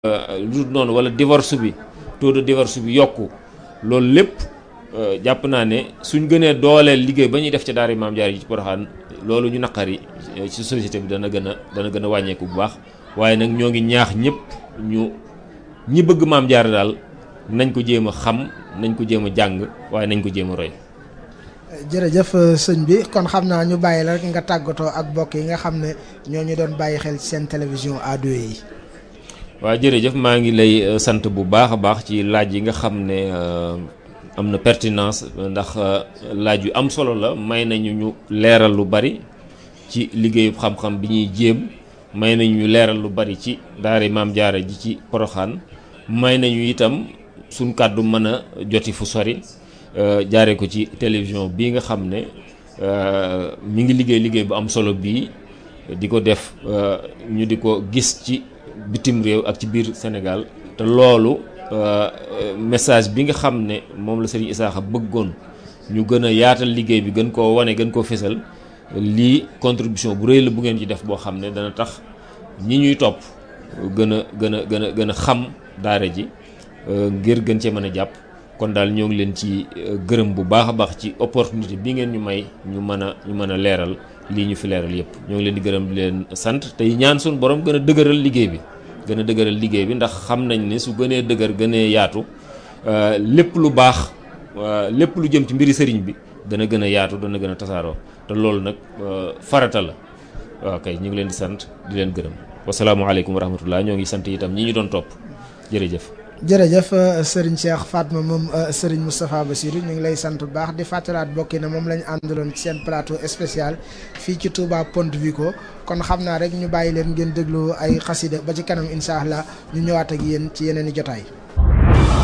lu noonu wala divorce bi taux de divorce bi yokku loolu lépp jàpp naa ne suñ gënee dooleel liggéey ba ñuy def ci daara Maam Jaara yi ci Porokhane loolu ñu naqari ci société bi dana gën a wàññeeku bu baax waaye nag ñoo ngi ñaax ñëpp ñi bëgg Maam Jaara daal nañ ko jéem a xam nañ ko jéem a jàng waaye nañ ko jéem a roy. jërëjëf sëñ bi kon xam naa ñu bàyyi la rek nga tàggatoo ak mbokk yi nga xam ne ñoo ñu doon bàyyi xel seen télévision A2 yi. waaw jërëjëf maa ngi lay sant bu baax a baax ci laaj yi nga xam ne am na pertinence ndax laaj yu am solo la may nañu ñu leeral lu bari ci liggéeyu xam-xam bi ñuy jéem may nañu ñu leeral lu bari ci daara Maam Jaara ji ci Porokhane may nañu itam suñ kàddu mën a joti fu sori jaare ko ci télévision bii nga xam ne mi ngi liggéey bu am solo bii di ko def ñu di ko gis ci bitim réew ak ci biir Sénégal te loolu message bi nga xam ne moom la Serigne Isaaxa bëggoon ñu gën a yaatal liggéey bi gën koo wane gën koo fésal lii contribution bu rëy la bu ngeen ci def boo xam ne dana tax ñi ñuy topp gën a xam daara ji ngir gën cee mën a jàpp kon daal ñoo ngi leen ci gërëm bu baax a baax ci opportunité bi ngeen ñu may ñu mën a leeral lii ñu fi leeral yépp ñoo ngi leen di gërëm di leen sant tey ñaan suñu borom gën a dëgëral liggéey bi ndax xam nañ ne su gënee dëgër gënee yaatu lépp lu baax lépp lu jëm ci mbiri sëriñ bi dana gën a yaatu dana gën a tasaaroo te loolu nag farata la waaw kay ñu ngi leen di sant di leen gërëm wasalaamualeykum wa rahmatullah ñoo ngi sant itam ñi ñu doon topp jërëjëf. jërëjëf Serigne Cheikh Fatma moom Serigne Moustapha Bassirou ñu ngi lay sant bu baax di fàttalaat bokki na moom lañu àndaloon ci seen plateau spécial fii ci Touba Ponte Vico kon xam naa rek ñu bàyyi leen ngeen déglu ay xasida ba ci kanam incha allah ñu ñëwaat ak yéen ci yeneen i jotaay.